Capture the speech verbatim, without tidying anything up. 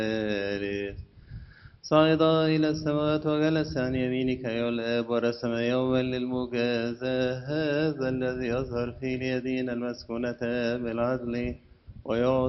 صعد إلى السماوات وجلس عن يمينك أيها الآب ورسم يوما للمجازاة هذا الذي يظهر في اليدين المسكونة بالعدل ويعطي